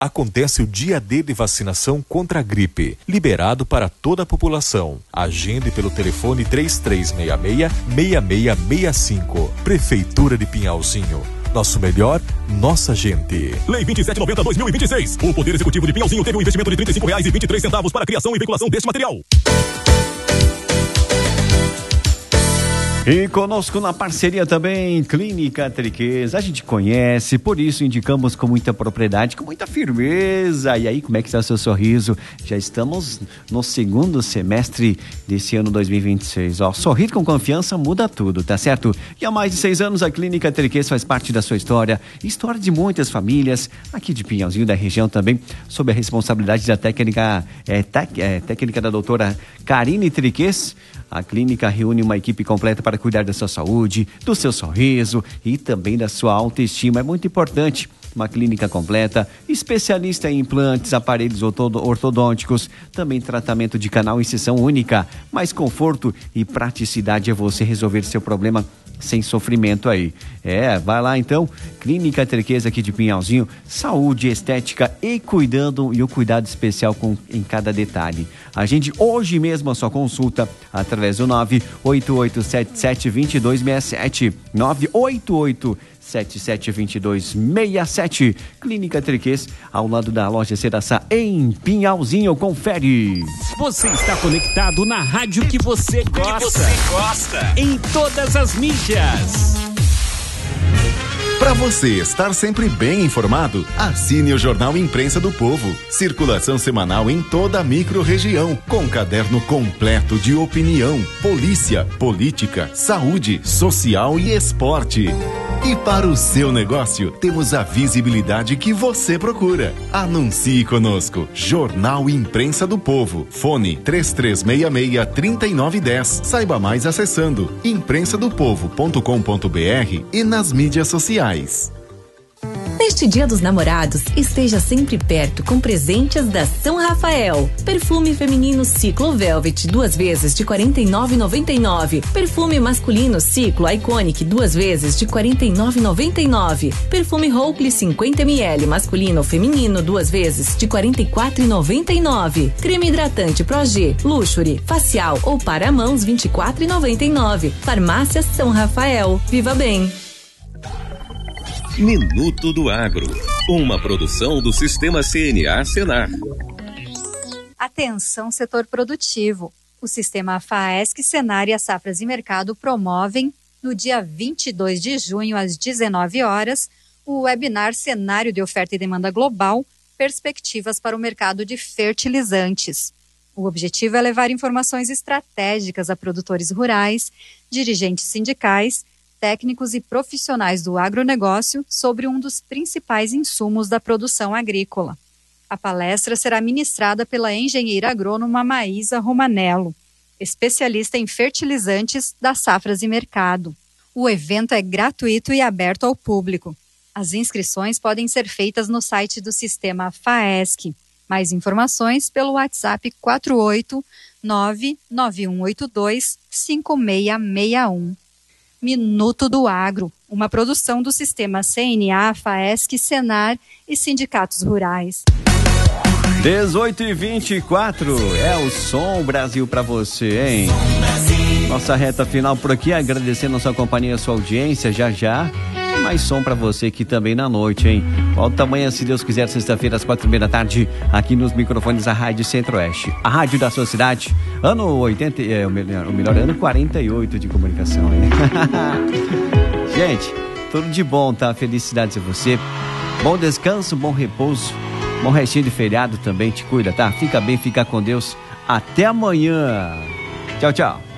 acontece o dia D de vacinação contra a gripe, liberado para toda a população. Agende pelo telefone 3366-6665. Prefeitura de Pinhalzinho. Nosso melhor, nossa gente. Lei 2790/2026. O Poder Executivo de Pinhalzinho teve um investimento de R$ 35,23 para a criação e veiculação deste material. E conosco na parceria também, Clínica Triquês. A gente conhece, por isso indicamos com muita propriedade, com muita firmeza. E aí, como é que está o seu sorriso? Já estamos no segundo semestre desse ano 2026. Ó, sorrir com confiança muda tudo, tá certo? E há mais de 6 anos a Clínica Triquês faz parte da sua história. História de muitas famílias, aqui de Pinhalzinho, da região também, sob a responsabilidade da técnica da doutora Karine Triquês. A clínica reúne uma equipe completa para cuidar da sua saúde, do seu sorriso e também da sua autoestima. É muito importante. Uma clínica completa, especialista em implantes, aparelhos ortodônticos, também tratamento de canal e incisão única. Mais conforto e praticidade é você resolver seu problema sem sofrimento aí. Vai lá então, Clínica Triquês aqui de Pinhalzinho, saúde, estética e o cuidado especial em cada detalhe. Agende hoje mesmo a sua consulta através do 988772267, 988772267, Clínica Triquês, ao lado da loja Ceraçá em Pinhalzinho. Confere. Você está conectado na rádio que você gosta. Em todas as mídias. Para você estar sempre bem informado, assine o Jornal Imprensa do Povo. Circulação semanal em toda a micro-região, com caderno completo de opinião, polícia, política, saúde, social e esporte. E para o seu negócio, temos a visibilidade que você procura. Anuncie conosco. Jornal Imprensa do Povo. Fone 3366-3910. Saiba mais acessando imprensadopovo.com.br e nas mídias sociais. Neste Dia dos Namorados, esteja sempre perto com presentes da São Rafael. Perfume feminino Ciclo Velvet 2 vezes de R$ 49,99. Perfume masculino Ciclo Iconic 2 vezes de R$ 49,99. Perfume Hokley 50 ml masculino ou feminino 2 vezes de R$ 44,99. Creme hidratante Progê, Luxury, facial ou para mãos R$ 24,99. Farmácia São Rafael. Viva bem! Minuto do Agro, uma produção do Sistema CNA Senar. Atenção, setor produtivo. O Sistema FAESC, Senar e a Safras e Mercado promovem, no dia 22 de junho, às 19 horas, o webinar Cenário de Oferta e Demanda Global, Perspectivas para o Mercado de Fertilizantes. O objetivo é levar informações estratégicas a produtores rurais, dirigentes sindicais, técnicos e profissionais do agronegócio sobre um dos principais insumos da produção agrícola. A palestra será ministrada pela engenheira agrônoma Maísa Romanello, especialista em fertilizantes da Safras e Mercado. O evento é gratuito e aberto ao público. As inscrições podem ser feitas no site do Sistema FAESC. Mais informações pelo WhatsApp 48991825661. Minuto do Agro, uma produção do Sistema CNA, FAESC, Senar e sindicatos rurais. 18h24, é o Som Brasil pra você, hein? Nossa reta final por aqui, agradecendo a sua companhia, a sua audiência, já. Mais som pra você aqui também na noite, hein? Volta amanhã, se Deus quiser, sexta-feira, às 4h30, aqui nos microfones da Rádio Centro-Oeste. A rádio da sua cidade, ano 80, o melhor ano 48 de comunicação, hein? Gente, tudo de bom, tá? Felicidades a você. Bom descanso, bom repouso, bom restinho de feriado também, te cuida, tá? Fica bem, fica com Deus. Até amanhã. Tchau, tchau.